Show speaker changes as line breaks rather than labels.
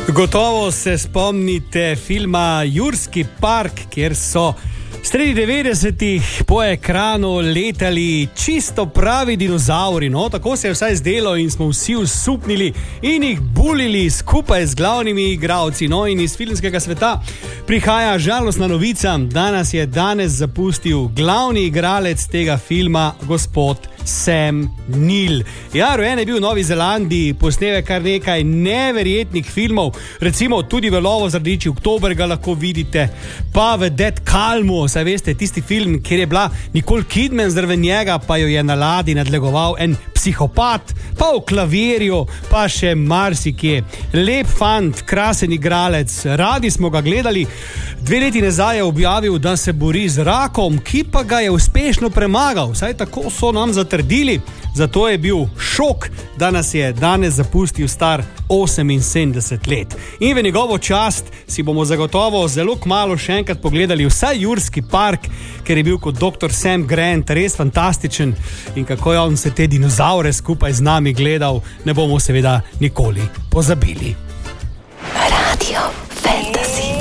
Gotovo se spomnite filma Jurski park, kjer so sredi 90-ih po ekranu letali čisto pravi dinozauri. No, tako se je vsaj zdelo in smo vsi usupnili in jih bulili skupaj z glavnimi igralci. No, in iz filmskega sveta prihaja žalostna novica. Danes je zapustil glavni igralec tega filma, gospod Sam Neill. Ja, rojen je bil v Novi Zelandiji, posnel je kar nekaj neverjetnih filmov, recimo tudi v Lovo za rdeči oktober ga lahko vidite, pa v Dead Calmu, saj veste, tisti film, kjer je bila Nicole Kidman zraven njega, pa jo je na ladji nadlegoval en psihopat, pa v Klavirju, pa še marsikje. Lep fant, krasen igralec, radi smo ga gledali. 2 leti nazaj je objavil, da se bori z rakom, ki pa ga je uspešno premagal, saj tako so nam zatrdili. Zato je bil šok, da nas je danes zapustil star 78 let. In v njegovo čast si bomo zagotovo zelo kmalu še enkrat pogledali vsaj Jurski park, ker je bil kot dr. Sam Grant res fantastičen in kako je on se te dinozaure skupaj z nami gledal, ne bomo seveda nikoli pozabili.
Radio Fantasy.